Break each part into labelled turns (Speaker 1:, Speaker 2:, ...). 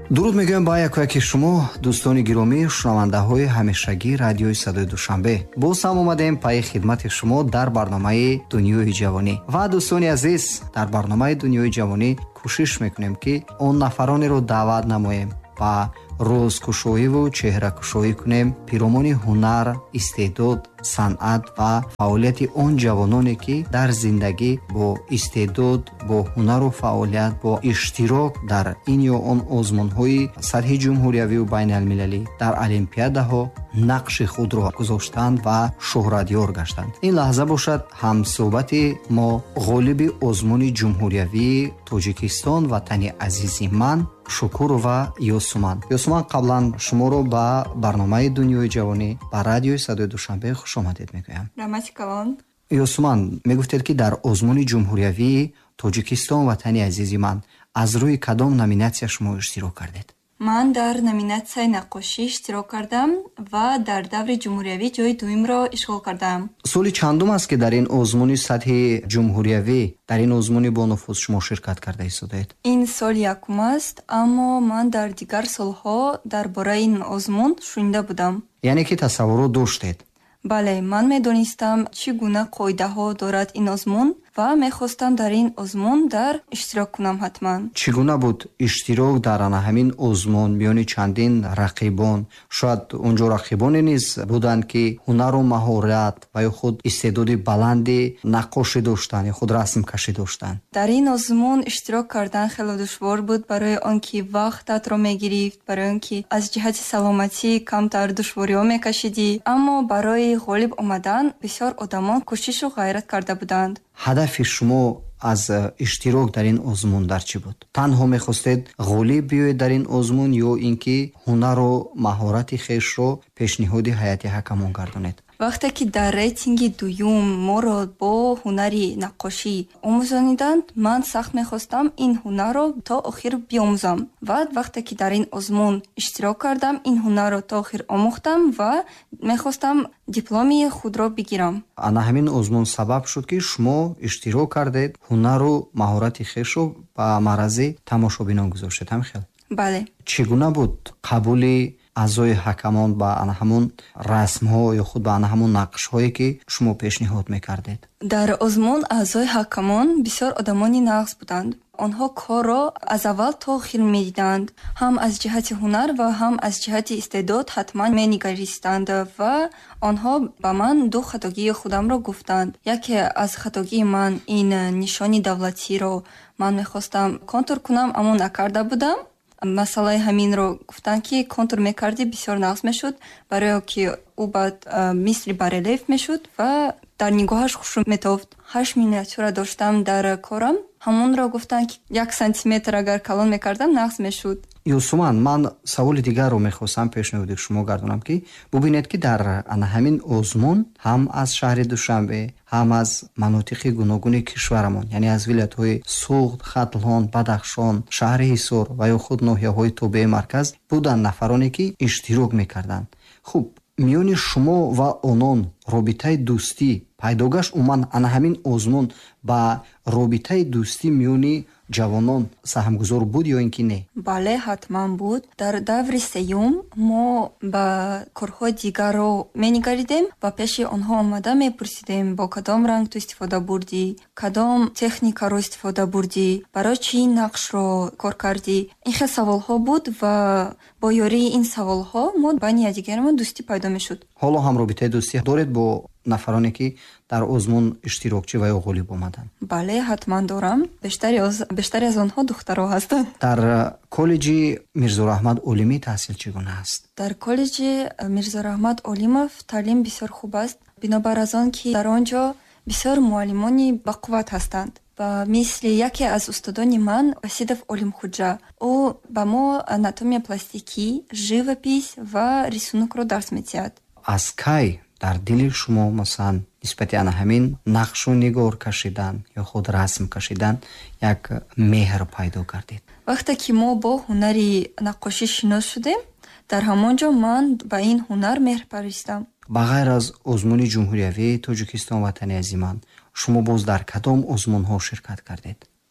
Speaker 1: дуруд мегӯям ба яке шумо дӯстони гиромӣ шунавандаҳои ҳамешагӣ радиои Садои Душанбе. Боз ҳам омадем паи хидмати шумо дар барномаи Дунёи ҷавонӣ. Ва дӯстони азиз, дар барномаи Дунёи ҷавонӣ кӯшиш мекунем ки он нафаронеро даъват намоем ба рӯзкушоиву чеҳракушоӣ кунем, пиромони ҳунар, истеъдод, санъат ва фаъолияти он ҷавононе ки дар зиндагӣ бо истеъдод, бо ҳунару фаъолият, бо иштирок дар ин ё он озмунҳои сатҳи ҷумҳуриявию байналмилалӣ, дар олимпиадаҳо нақши худро гузоштанд ва шӯҳратёр гаштанд. Ин лаҳза бошад ҳамсӯҳбати мо ғолиби озмуни ҷумҳуриявии Тоҷикистон ватани азизи ман Шукурова Юсуман. Юсуман, қаблан шуморо ба барномаи Дунёи ҷавонӣ ба радиои Садои Душанбе хушомадед мегӯям.
Speaker 2: Рамати калон.
Speaker 1: Юсуман, мегуфтед ки дар озмуни ҷумҳуриявии Тоҷикистон ватани азизи ман аз рӯи кадом номинатсия шумо иштирок кардед?
Speaker 2: Ман дар номинатсияи наққошӣ иштирок кардам ва дар даври ҷумҳуриявӣ ҷои дуюмро ишғол кардам.
Speaker 1: соли чандум аст ки дар ин озмуни сатҳи ҷумҳуриявӣ, дар ин озмуни бонуфуз шумо ширкат карда истодаед?
Speaker 2: Ин соли якум аст, аммо ман дар дигар солҳо дар бораи ин озмун шунида будам.
Speaker 1: яъне ки тасаввурот доштед?
Speaker 2: бале, ман медонистам чӣ гуна қоидаҳо дорад ин озмун ва мехостам дар ин озмун дар иштирок кунам ҳатман.
Speaker 1: Чӣ гуна буд иштирок дар ҳамин озмун миёни чандин рақибон? Шояд онҷо рақибоне низ буданд ки ҳунару маҳорат ва ё худ истеъдоди баланди наққошӣ доштанд ё худ расмкашӣ доштанд.
Speaker 2: дар ин озмун иштирок кардан хеле душвор буд, барои он ки вақтатро мегирифт, барои он ки аз ҷиҳати саломатӣ камтар душвориҳо мекашидӣ, аммо барои ғолиб омадан бисёр одамон кӯшишу ғайрат карда буданд.
Speaker 1: ҳадафи шумо аз иштирок дар ин озмун дар чӣ буд? Танҳо мехостед ғолиб биёед дар ин озмун ё ин ки ҳунару маҳорати хешро пешниҳоди ҳайати ҳакамон гардонед?
Speaker 2: вақте ки дар рейтинги дуюм моро бо ҳунари наққошӣ омӯзониданд, ман сахт мехостам ин ҳунарро то охир биомӯзам. ва вақте ки дар ин озмун иштирок кардам, ин ҳунарро то охир омӯхтам ва мехостам дипломи худро бигирам.
Speaker 1: ана ҳамин озмун сабаб шуд ки шумо иштирок кардед, ҳунару маҳорати хешро ба маърази тамошобинон гузоштед. ҳамин?
Speaker 2: бале.
Speaker 1: чӣ гуна буд қабули аъзои ҳакамон ба ана ҳамун расмҳо ё худ ба ана ҳамун нақшҳое ки шумо пешниҳод мекардед?
Speaker 2: дар озмун аъзои ҳакамон бисёр одамони нағз буданд. онҳо корро аз аввал то охир медиданд. ҳам аз ҷиҳати ҳунар ва ҳам аз ҷиҳати истеъдод ҳатман менигаристанд ва онҳо ба ман ду хатогии худамро гуфтанд. яке аз хатогии ман ин нишони давлатиро ман мехостам контур кунам, аммо накарда будам. масъалаи ҳаминро гуфтанд ки контур мекарди бисёр нағз мешуд, барое ки ӯ баъд мисли барелеф мешуд ва дар нигоҳаш хушрӯ метофт. 8 миниатюра доштам дар корам, ҳамонро гуфтанд ки 1 сантиметр агар калон мекардам нағз мешуд.
Speaker 1: Юсуман, ман саволи дигарро мехостам пешниҳоди шумо гардонам ки бубинед ки дар ана ҳамин озмун ҳам аз шаҳри Душанбе, ҳам аз манотиқи гуногуни кишварамон, яъне аз вилоятҳои Суғд, Хатлон, Бадахшон, шаҳри Ҳисор ва ё худ ноҳияҳои тобеи марказ буданд нафароне ки иштирок мекарданд. хуб, миёни шумо ва онон робитаи дӯстӣ пайдо гашт? умуман ана ҳамин озмун ба робитаи дӯстӣ миёни ҷавонон саҳмгузор буд ё ин ки не?
Speaker 2: бале, ҳатман буд. дар даври сеюм мо ба корҳои дигарро менигаридем ва пеши онҳо омада мепурсидем бо кадом ранг ту истифода бурдӣ, кадом техникаро истифода бурдӣ, барои чӣ нақшро кор кардӣ. ин хел саволҳо буд ва бо ёрии ин саволҳо мо байни якдигарамон дӯстӣ пайдо мешуд.
Speaker 1: ҳоло ҳам робитаи дӯстӣ доред бо нафароне ки дар озмун иштирокчӣ ва ё ғолиб омаданд?
Speaker 2: бале, ҳатман дорам. бештари аз онҳо духтаро ҳастанд.
Speaker 1: дар коллеҷи Мирзораҳмат Олимӣ таҳсил чӣ гуна аст?
Speaker 2: дар коллеҷи Мирзораҳмат Олимов таълим бисёр хуб аст, бинобар аз он ки дар он ҷо бисёр муаллимони бақувват ҳастанд. ва мисли яке аз устодони ман Васидов Олимхуҷа, ӯ ба мо анатомия пластикӣ, живопис ва рисунукро дарс медиҳад.
Speaker 1: аз кай дар дили шумо масалан нисбати ана ҳамин нақшу нигор кашидан ё худ расм кашидан як меҳр пайдо кардед?
Speaker 2: вақте ки мо бо ҳунари наққошӣ шинос шудем, дар ҳамон ҷо ман ба ин ҳунар меҳр паристам.
Speaker 1: ба ғайр аз озмуни ҷумҳуриявии Тоҷикистон ватани азиз ман, шумо боз дар кадом озмунҳо ширкат кардед?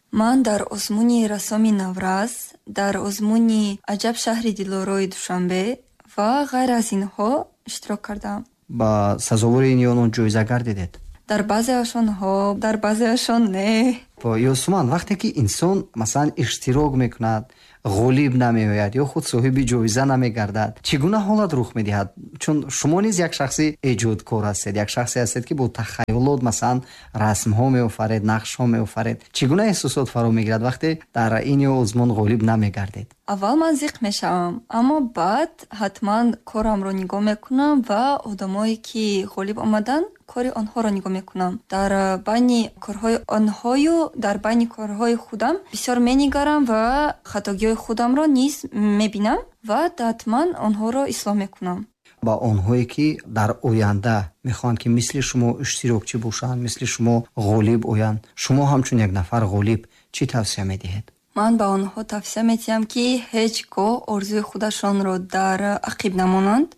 Speaker 2: ман дар озмуни рассоми Навраз, дар озмуни аҷаб шаҳри дилорои Душанбе ва ғайр аз инҳо иштирок кардам.
Speaker 1: ба сазовори ин ёнон ҷоиза гардидед?
Speaker 2: дар баъзеашон ҳо, дар баъзеашон не.
Speaker 1: Ёсуман, вақте ки инсон масалан иштирок мекунад, ғолиб намеояд ё худ соҳиби ҷоиза намегардад, чӣ гуна ҳолат рух медиҳад? Чун шумо низ як шахси эҷодкор ҳастед, як шахсе ҳастед ки бо тахайюлот масалан расмҳо меофаред, нақшҳо меофаред. Чӣ гуна эҳсосот фаро мегирад вақте дар ин ё озмун ғолиб намегардед?
Speaker 2: аввал ман зиқ мешавам, аммо баъд ҳатман корамро нигоҳ мекунам ва одамое ки ғолиб омадан кори онҳоро нигоҳ мекунам. Дар байни корҳои онҳою дар байни корҳои худам бисёр менигарам ва хатогиҳои худамро низ мебинам ва ҳатман онҳоро ислоҳ мекунам.
Speaker 1: ба онҳое ки дар оянда мехоҳанд ки мисли шумо иштирокчӣ бошанд, мисли шумо ғолиб оянд, шумо ҳамчун як нафар ғолиб чӣ тавсия медиҳед?
Speaker 2: ман ба онҳо тавсия медиҳам ки ҳеҷ гоҳ орзуи худашонро дар ақиб намонанд.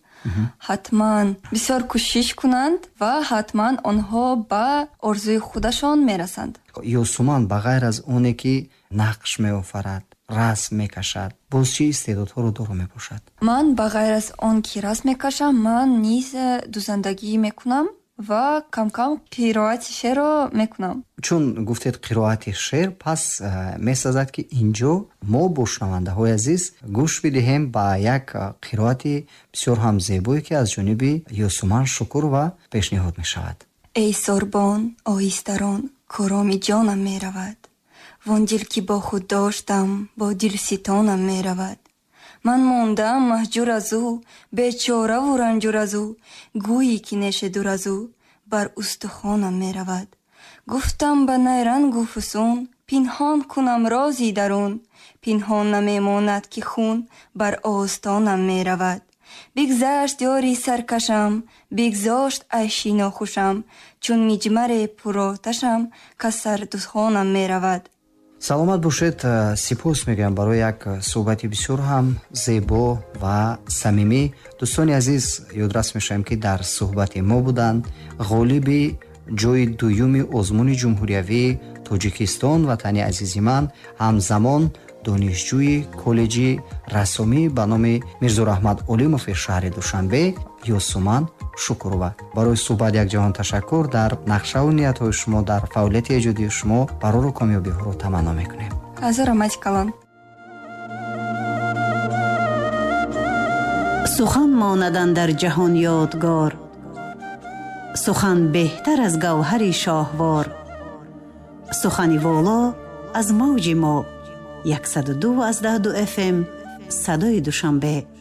Speaker 2: ҳатман бисёр кӯшиш кунанд ва ҳатман онҳо ба орзуи худашон мерасанд.
Speaker 1: Ёсуман ба ғайр аз оне ки нақш меофарад, расм мекашад, боз чӣ истеъдодҳоро дору мебошад?
Speaker 2: ман ба ғайр аз он ки расм мекашам, ман низ дузандагӣ мекунам ва кам-кам қироати шеърро мекунам.
Speaker 1: чун гуфтед қироати шеър, пас месазад ки инҷо мо бо шунавандаҳои азиз гӯш бидиҳем ба як қироати бисёр ҳам зебое ки аз ҷониби Ёсуман Шукурова пешниҳод мешавад.
Speaker 2: эй сорбон оҳистарон короми ҷонам меравад, вон дил ки бо худ доштам бо дилситонам меравад. ман мондам маҳҷур аз ӯ, бечораву ранҷур аз ӯ, гӯӣ ки неше дур аз ӯ бар устухонам меравад. гуфтам ба найрангу фусун, пинҳон кунам рози дарун, пинҳон намемонад ки хун бар остонам меравад. бигзашт ёри саркашам, бигзошт айши нохушам, чун миҷмаре пуроташам кас сардухонам меравад.
Speaker 1: саломат бошед. сипос мегӯям барои як суҳбати бисёр ҳам зебо ва самимӣ. дӯстони азиз, ёдрас мешавем ки дар суҳбати мо буданд ғолиби ҷои дуюми озмуни ҷумҳуриявии Тоҷикистон ватани азизи ман, ҳамзамон донишҷӯи коллеҷи рассомӣ ба номи Мирзораҳмат Олимови шаҳри Душанбе, Ёсуман Шукурова. барои суҳбат якҷаҳон ташаккур. дар нақшаву ниятҳои шумо, дар фаъолияти эҷодии шумо барору комёбиҳоро таманно мекунем.
Speaker 2: азо рамати калон.
Speaker 3: сухан монад дар ҷаҳон ёдгор, сухан беҳтар аз гавҳари шоҳвор, сухани воло аз мавҷи мо 102.2 FM садои Душанбе.